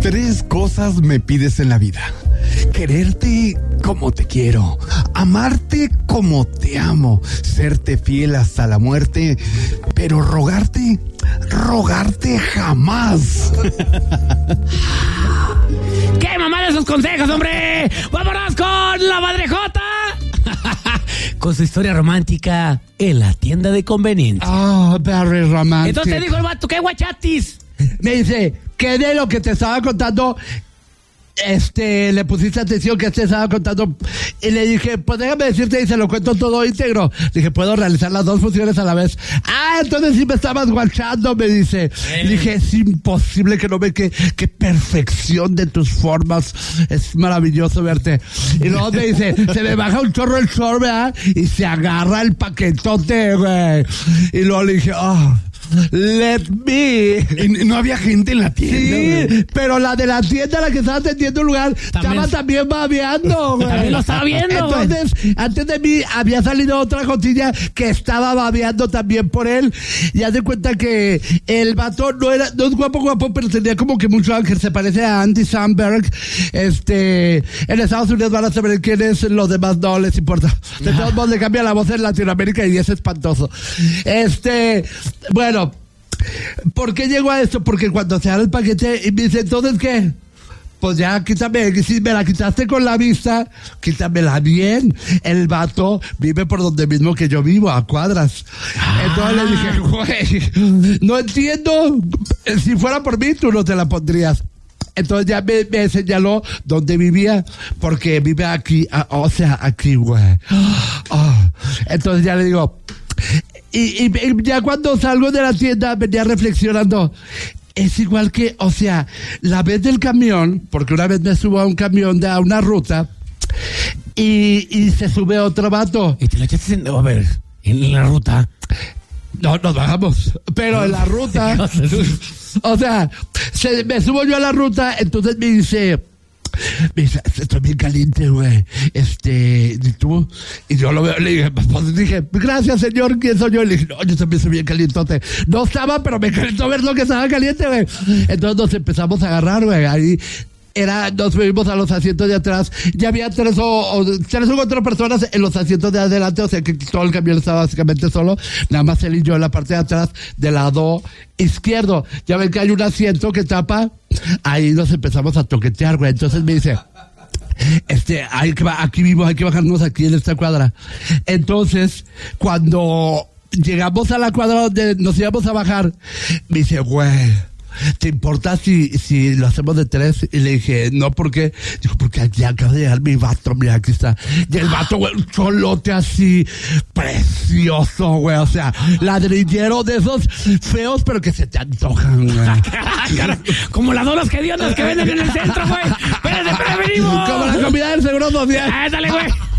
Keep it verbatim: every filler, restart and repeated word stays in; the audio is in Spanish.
Tres cosas me pides en la vida: quererte como te quiero, amarte como te amo, serte fiel hasta la muerte, pero rogarte, rogarte jamás. ¡Qué mamá de esos consejos, hombre! ¡Vámonos con la Madrejota! Con su historia romántica en la tienda de conveniencia. Ah, oh, very romantic. Entonces dijo el vato, ¿qué guachatis? Me dice, ¿qué de lo que te estaba contando? Este, le pusiste atención que te estaba contando. Y le dije, pues déjame decirte y se lo cuento todo íntegro. Dije, puedo realizar las dos funciones a la vez. Ah, entonces sí me estabas guachando, me dice. Eh. Dije, es imposible que no ve que, qué perfección de tus formas. Es maravilloso verte. Y luego me dice, se me baja un chorro el short, ¿verdad? Y se agarra el paquetote, güey. Y luego le dije, ah. Oh, let me. Y no había gente en la tienda. Sí, pero la de la tienda, la que estaba atendiendo el lugar, también, estaba también babeando, güey. También lo estaba viendo, Entonces, güey. Antes de mí había salido otra cotilla que estaba babeando también por él. Y haz de cuenta que el vato no era, no es guapo, guapo, pero tenía como que mucho ángel. Se parece a Andy Samberg. Este, en Estados Unidos van a saber quién es, los demás no les importa. De todos modos, le cambia la voz en Latinoamérica y es espantoso. Este, bueno. ¿Por qué llegó a esto? Porque cuando se abre el paquete y me dice, ¿entonces qué? Pues ya quítame, si me la quitaste con la vista, quítamela bien. El vato vive por donde mismo que yo vivo, a cuadras. Ah. Entonces le dije, güey, no entiendo. Si fuera por mí, tú no te la pondrías. Entonces ya me, me señaló dónde vivía, porque vive aquí, o sea, aquí, güey. Oh. Entonces ya le digo... Y, y, y ya cuando salgo de la tienda venía reflexionando, es igual que, o sea, la vez del camión, porque una vez me subo a un camión de a una ruta y, y se sube otro vato. ¿Y te lo echaste en, a ver, en la ruta? No, nos bajamos, pero en la ruta, o sea, se, me subo yo a la ruta, entonces me dice... Me dice, estoy bien caliente, güey. Este, ¿y tú? Y yo lo veo, le dije, pues dije, gracias, señor, ¿quién soy yo? Y le dije, no, yo también soy bien calientote. No estaba, pero me calentó ver lo que estaba caliente, güey. Entonces nos empezamos a agarrar, güey. Ahí era, nos subimos a los asientos de atrás. Ya había tres o, o tres o cuatro personas en los asientos de adelante, o sea que todo el camión estaba básicamente solo. Nada más él y yo en la parte de atrás, del lado izquierdo. Ya ven que hay un asiento que tapa. Ahí nos empezamos a toquetear, güey. Entonces me dice, este, hay que, aquí vivo, hay que bajarnos aquí en esta cuadra. Entonces, cuando llegamos a la cuadra donde nos íbamos a bajar, me dice, güey, ¿te importa si, si lo hacemos de tres? Y le dije, no, ¿por qué? Dijo, porque aquí acaba de llegar mi vato, mira, aquí está. Y el vato, güey, un cholote así, precioso, güey, o sea, ladrillero de esos feos, pero que se te antojan, güey. Como las donas que dionas que venden en el centro, güey. Espérate, espérate, venimos. Como la comida del Seguro Social. Ah, dale, güey.